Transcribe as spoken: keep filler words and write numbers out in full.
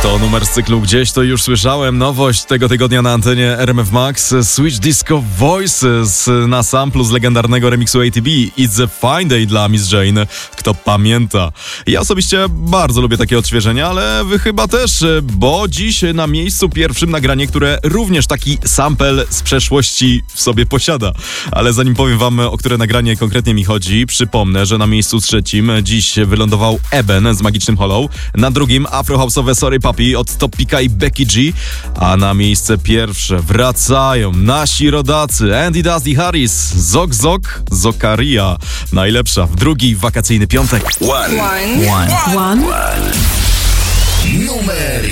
To numer z cyklu Gdzieś to już słyszałem. Nowość tego tygodnia na antenie R M F Max. Switch Disco Voices na samplu z legendarnego remiksu A T B. It's a fine day dla Miss Jane. Kto pamięta. Ja osobiście bardzo lubię takie odświeżenia, ale wy chyba też, bo dziś na miejscu pierwszym nagranie, które również taki sample z przeszłości w sobie posiada. Ale zanim powiem wam, o które nagranie konkretnie mi chodzi, przypomnę, że na miejscu trzecim dziś wylądował Eben z Magicznym Hollow. Na drugim afrohouse'owe Sorry Papi od Topika i Becky G, a na miejsce pierwsze wracają nasi rodacy Andy Dusty Harris, Zok Zok, Zokaria. Najlepsza w drugi wakacyjny piątek. One. One. One. One. Numer